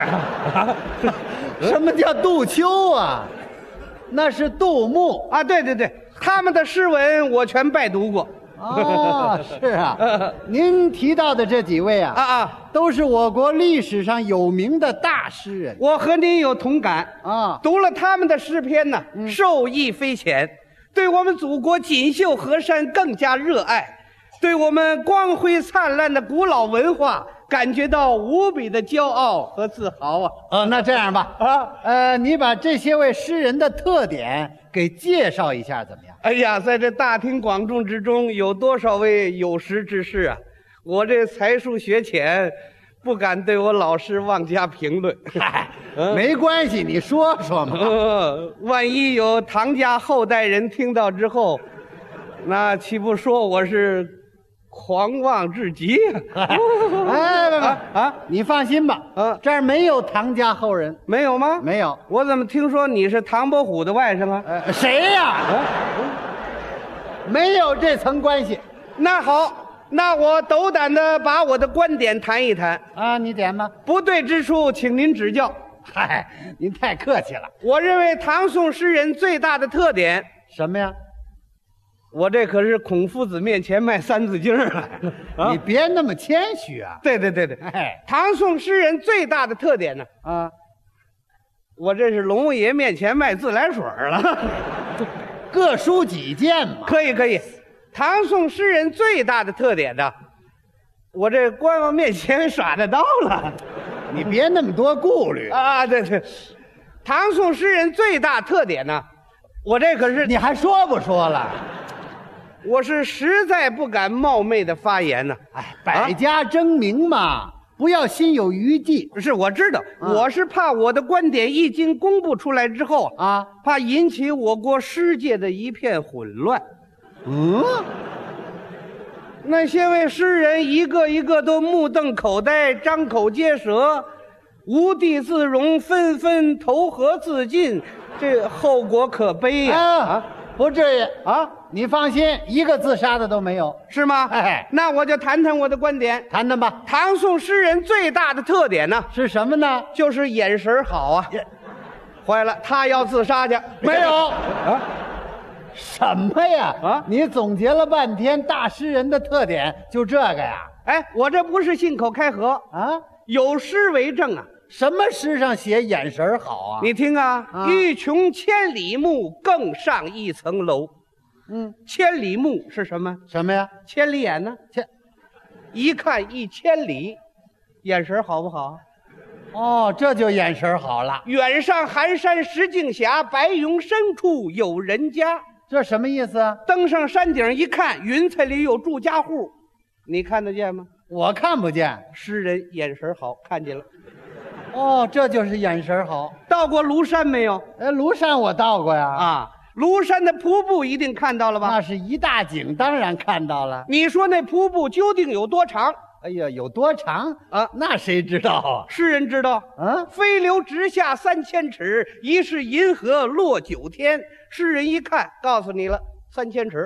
什么叫杜秋啊？那是杜牧啊，对对对，他们的诗文我全拜读过。 哦，是啊。您提到的这几位啊，都是我国历史上有名的大诗人。 我和您有同感啊， 读了他们的诗篇呢，受益匪浅，对我们祖国锦绣河山更加热爱，对我们光辉灿烂的古老文化感觉到无比的骄傲和自豪啊！ 那这样吧，你把这些位诗人的特点给介绍一下，怎么样？ 哎呀，在这大庭广众之中，有多少位有识之士啊！我这才疏学浅，不敢对我老师妄加评论。 没关系，你说说嘛。 万一有唐家后代人听到之后，那岂不说我是狂妄至极？ 你放心吧，这儿没有唐家后人。 没有吗？ 没有。 我怎么听说你是唐伯虎的外甥啊？ 谁呀？没有这层关系。 那好，那我斗胆的把我的观点谈一谈啊，你点吧。 不对之处，请您指教。 嗨，您太客气了。 我认为唐宋诗人最大的特点什么呀？ 我这可是孔夫子面前卖三字经啊！ 你别那么谦虚啊！ 对，唐宋诗人最大的特点呢，我这是龙王爷面前卖自来水了。 各抒己见嘛。 可以。唐宋诗人最大的特点呢，我这官王面前耍得到了。 你别那么多顾虑啊！对，唐宋诗人最大特点呢，我这可是…… 你还说不说了？ 我是实在不敢冒昧的发言呢。 百家争鸣嘛，不要心有余悸。 是，我知道，我是怕我的观点一经公布出来之后怕引起我国诗界的一片混乱。那些位诗人一个一个都目瞪口呆，张口结舌，无地自容，纷纷投河自尽，这后果可悲呀！ 不至于你放心，一个自杀的都没有， 是吗？那我就谈谈我的观点， 谈谈吧。 唐宋诗人最大的特点呢， 是什么呢？ 就是眼神好啊。坏了，他要自杀去？ 没有什么呀？你总结了半天大诗人的特点，就这个呀？ 我这不是信口开河有诗为证啊。 什么诗上写眼神好啊？ 你听欲穷千里目，更上一层楼。千里目是什么？ 什么呀？ 千里眼呢？一看1000里，眼神好不好？ 这就眼神好了。 远上寒山石径斜，白云深处有人家。 这什么意思啊？ 登上山顶一看，云彩里有住家户，你看得见吗？ 我看不见。 诗人眼神好，看见了。 这就是眼神好。 到过庐山没有？ 庐山我到过呀。 庐山的瀑布一定看到了吧？ 那是一大景，当然看到了。 你说那瀑布究竟有多长？ 哎呀，有多长那谁知道啊？ 诗人知道飞流直下3000尺，疑是银河落9天。诗人一看，告诉你了，3000尺。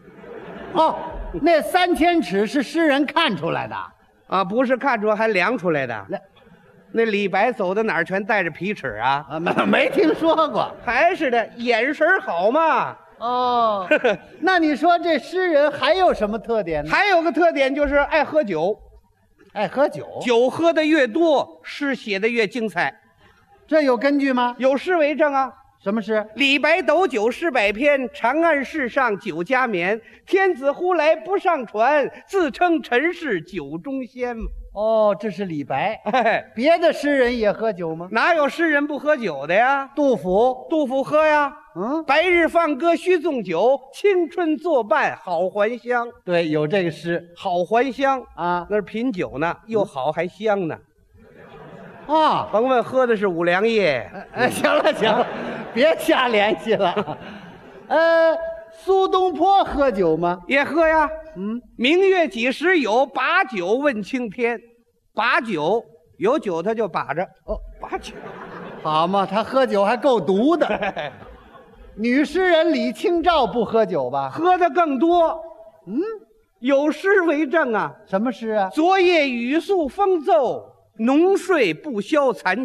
那3000尺是诗人看出来的不是看出来，还量出来的。那李白走到哪儿全带着皮尺没听说过。 还是的，眼神好嘛。 那你说这诗人还有什么特点呢？ 还有个特点就是爱喝酒。 爱喝酒？ 酒喝的越多，诗写的越精彩。 这有根据吗？ 有诗为证啊。 什么诗？ 李白斗酒诗百篇，长安市上酒家眠。天子呼来不上船，自称臣是酒中仙。 这是李白。别的诗人也喝酒吗？ 哪有诗人不喝酒的呀？ 杜甫喝呀。白日放歌须纵酒，青春作伴好还乡。 对，有这个诗。 好还乡那是品酒呢，又好还香呢。甭问喝的是五粮液。 行了，别瞎联系了。苏东坡喝酒吗？ 也喝呀。明月几时有？把酒问青天。把酒，有酒他就把着。把酒， 好嘛，他喝酒还够毒的。女诗人李清照不喝酒吧？ 喝的更多。有诗为证啊。 什么诗啊？ 昨夜雨宿风骤，浓睡不消残